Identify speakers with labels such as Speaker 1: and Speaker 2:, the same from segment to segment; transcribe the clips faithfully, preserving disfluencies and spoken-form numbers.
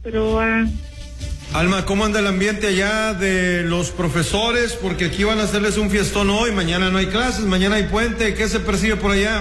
Speaker 1: Proa.
Speaker 2: Alma, ¿cómo anda el ambiente allá de los profesores? Porque aquí van a hacerles un fiestón hoy, mañana no hay clases, mañana hay puente. ¿Qué se percibe por allá?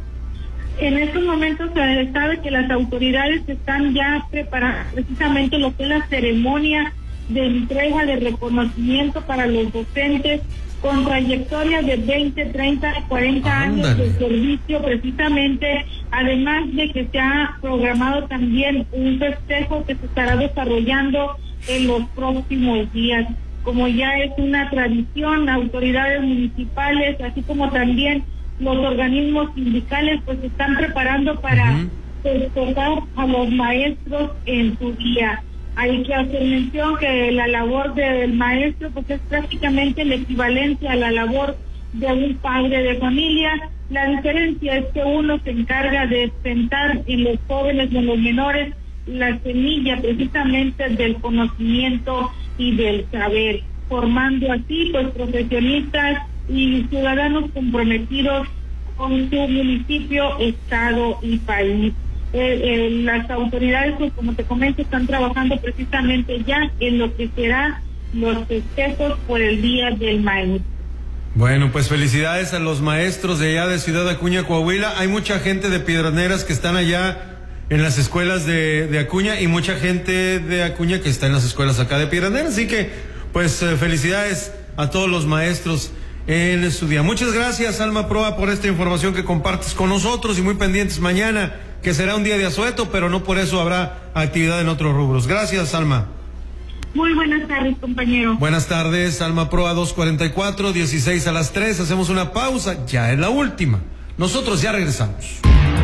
Speaker 1: En estos momentos se sabe que las autoridades están ya preparando precisamente lo que es la ceremonia de entrega de reconocimiento para los docentes con trayectoria de veinte, treinta, cuarenta
Speaker 2: Ándale.
Speaker 1: años de servicio precisamente, además de que se ha programado también un festejo que se estará desarrollando en los próximos días. Como ya es una tradición, autoridades municipales, así como también los organismos sindicales, pues se están preparando para uh-huh. festejar a los maestros en su día. Hay que hacer mención que la labor del maestro pues es prácticamente el equivalente a la labor de un padre de familia. La diferencia es que uno se encarga de sentar en los jóvenes y en los menores la semilla precisamente del conocimiento y del saber, formando así pues profesionistas y ciudadanos comprometidos con su municipio, estado y país. Eh, eh, las autoridades, pues como te comento, están trabajando precisamente ya en lo que será los festejos por el Día del Maestro.
Speaker 2: Bueno, pues felicidades a los maestros de allá de Ciudad Acuña, Coahuila. Hay mucha gente de Piedras que están allá en las escuelas de, de Acuña y mucha gente de Acuña que está en las escuelas acá de Piedras Negras. Así que, pues eh, felicidades a todos los maestros en su día. Muchas gracias, Alma Proa, por esta información que compartes con nosotros y muy pendientes mañana, que será un día de asueto, pero no por eso habrá actividad en otros rubros. Gracias, Alma.
Speaker 1: Muy buenas tardes, compañero.
Speaker 2: Buenas tardes, Alma Proa dos cuarenta y cuatro, dieciséis a las tres. Hacemos una pausa, ya es la última. Nosotros ya regresamos.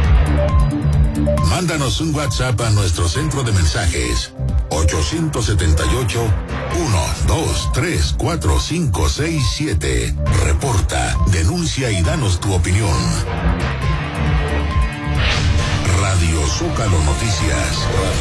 Speaker 3: Mándanos un WhatsApp a nuestro centro de mensajes ocho siete ocho, uno dos tres cuatro cinco seis siete. Reporta, denuncia y danos tu opinión. Radio Zócalo Noticias.